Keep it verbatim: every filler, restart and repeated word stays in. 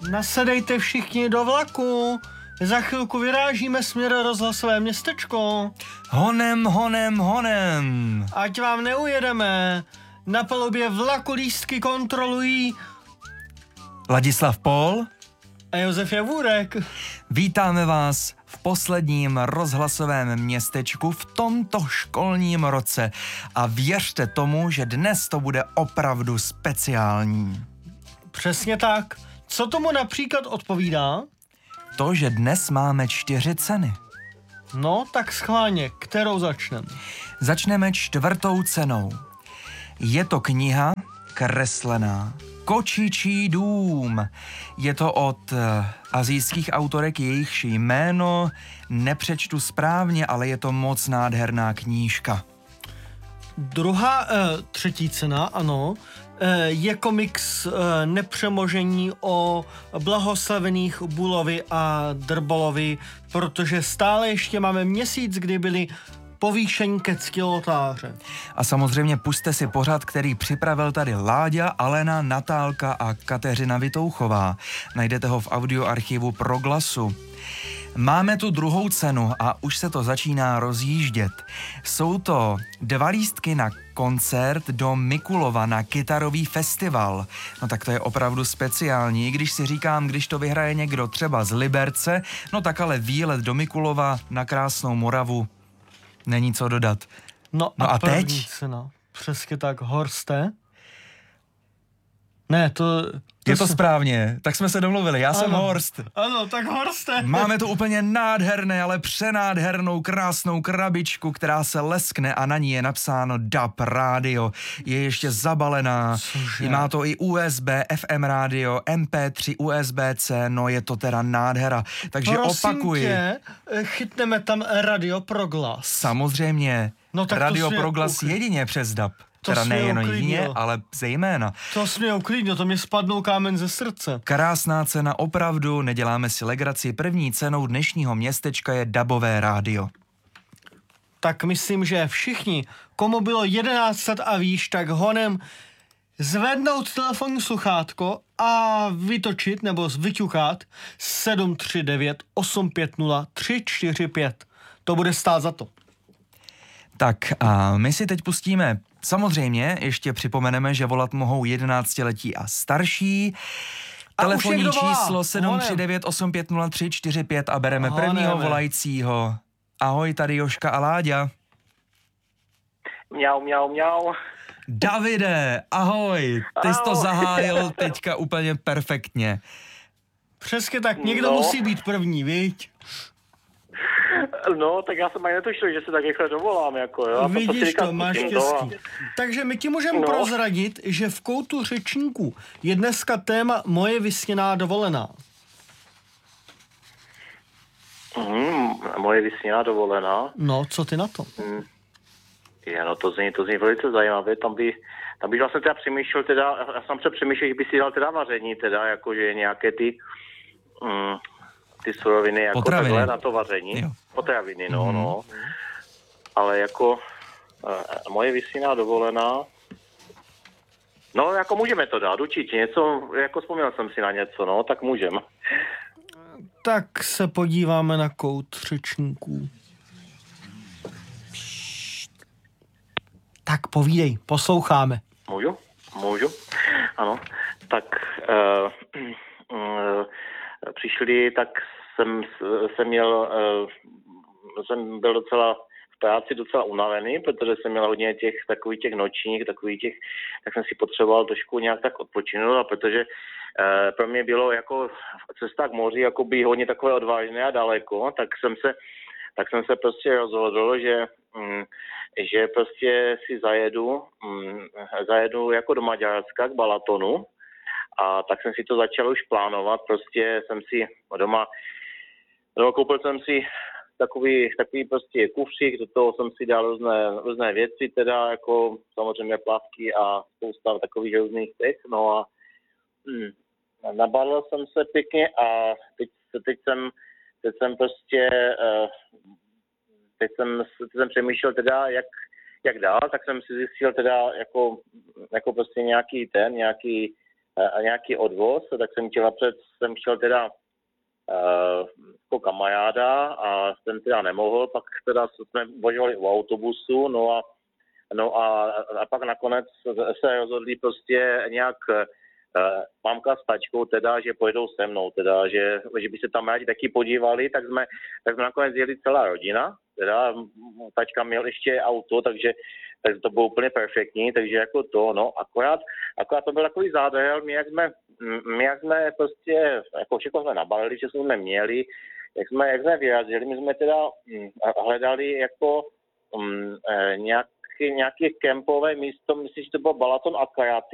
Nasedejte všichni do vlaku. Za chvilku vyrážíme směr rozhlasové městečko. Honem, honem, honem. Ať vám neujedeme. Na palubě vlaku lístky kontrolují Ladislav Pol a Josef Javůrek. Vítáme vás v posledním rozhlasovém městečku v tomto školním roce a věřte tomu, že dnes to bude opravdu speciální. Přesně tak. Co tomu například odpovídá? To, že dnes máme čtyři ceny. No, tak schválně, kterou začneme? Začneme čtvrtou cenou. Je to kniha kreslená Kočičí dům. Je to od uh, asijských autorek, jejichž jméno nepřečtu správně, ale je to moc nádherná knížka. Druhá, uh, třetí cena, ano, uh, je komiks uh, Nepřemožení o blahoslavených Bulovi a Drbolovi, protože stále ještě máme měsíc, kdy byli povýšení ke ctilotáře. A samozřejmě pusťte si pořad, který připravil tady Láďa, Alena, Natálka a Kateřina Vitouchová. Najdete ho v audioarchivu Proglasu. Máme tu druhou cenu a už se to začíná rozjíždět. Jsou to dva lístky na koncert do Mikulova na kytarový festival. No tak to je opravdu speciální, když si říkám, když to vyhraje někdo třeba z Liberce, no tak ale výlet do Mikulova na krásnou Moravu není co dodat. No, no a, a první teď? Cena. Přesně tak, Horste. Ne, to... to je to s... správně, tak jsme se domluvili, já ano, jsem Horst. Ano, tak Horste. Máme tu úplně nádherné, ale přenádhernou, krásnou krabičku, která se leskne a na ní je napsáno D A P rádio. Je ještě zabalená, Cože? má to i U S B, F M rádio, M P tři, U S B C, no je to teda nádhera. Takže prosím opakuji. tě, chytneme tam Radio Proglas. Samozřejmě, no, tak Radio Proglas uklid... jedině přes D A P. To teda nejen jedině, uklidnil. ale zejména. To jsi mě uklidnil, to mě spadnul kámen ze srdce. Krásná cena, opravdu, neděláme si legraci. První cenou dnešního městečka je dabové rádio. Tak myslím, že všichni, komu bylo jedenáct let a výš, tak honem zvednout telefonní sluchátko a vytočit nebo vyťuchat sedm tři devět osm pět nula tři čtyři pět. To bude stát za to. Tak a my si teď pustíme, samozřejmě ještě připomeneme, že volat mohou jedenáctiletí a starší. A telefonní číslo sedm tři devět osm pět nula tři čtyři pět a bereme Honem. prvního volajícího. Ahoj, tady Jožka a Láďa. Mňau, mňau, mňau. Davide, ahoj, ty jsi to zahájil teďka úplně perfektně. Přesně tak, někdo no. musí být první, viď? No, tak já jsem ani netušil, že se tak rychle dovolám, jako jo. Vidíš to, máš štěstí. Takže my ti můžeme no. prozradit, že v koutu řečníků je dneska téma Moje vysněná dovolená. Mm, moje vysněná dovolená. No, co ty na to? Mm. Je, no to zní, to zní velice zajímavé. Tam by, tam bych vlastně teda přemýšlel, teda, já jsem se přemýšlel, že by si dal teda vaření, teda, jakože nějaké ty... Mm, ty suroviny jako potraviny. Takhle na to vaření. Jo. Potraviny, no, mm-hmm. no. Ale jako e, moje vysněná dovolená, no jako můžeme to dát, určitě něco, jako vzpomněl jsem si na něco, no, tak můžeme. Tak se podíváme na kout řečníků. Tak povídej, posloucháme. Můžu? Můžu? Ano. Tak uh, uh, přišli, tak jsem, jsem měl, uh, jsem byl docela v práci docela unavený, protože jsem měl hodně těch takových těch nočních, takových těch, tak jsem si potřeboval trošku nějak tak odpočinout, a protože uh, pro mě bylo jako cesta k moři jakoby hodně takové odvážné a daleko, tak jsem se, tak jsem se prostě rozhodl, že um, že prostě si zajedu, um, zajedu jako do Maďarska k Balatonu. A tak jsem si to začal už plánovat, prostě jsem si doma, doma koupil jsem si takový, takový prostě kufřík, do toho jsem si dal různé, různé věci, teda jako samozřejmě plavky a spousta takových různých těch, no a hm, nabalil jsem se pěkně a teď, teď jsem, teď jsem prostě, teď jsem, teď jsem přemýšlel teda, jak, jak dál, tak jsem si zjistil teda jako, jako prostě nějaký ten, nějaký uh, nějaký odvoz, tak jsem chtěl napřed, jsem chtěl teda uh, jako kamaráda a ten teda nemohl, pak teda jsme božovali u autobusu, no a No a, a pak nakonec se rozhodli prostě nějak uh, mamka s tačkou teda, že pojedou se mnou, teda, že, že by se tam rádi taky podívali, tak jsme, tak jsme nakonec jeli celá rodina, teda tačka měl ještě auto, takže, takže to bylo úplně perfektní, takže jako to, no, akorát, akorát to byl takový zádrhel, my jak jsme, my jak jsme prostě, jako všechno jsme nabalili, že jsme měli, jak jsme, jak jsme vyrazili, my jsme teda hm, hledali jako hm, nějak nějaké kempové místo, myslím, že to bylo Balaton a Kajaty,